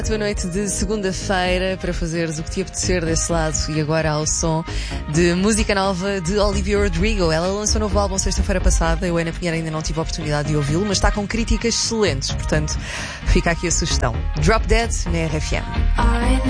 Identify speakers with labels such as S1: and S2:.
S1: A tua noite de segunda-feira para fazeres o que te apetecer desse lado e agora ao som de música nova de Olivia Rodrigo. Ela lançou um novo álbum sexta-feira passada. Eu, Ana Pinheiro, ainda não tive a oportunidade de ouvi-lo, mas está com críticas excelentes, portanto fica aqui a sugestão. Drop Dead na RFM.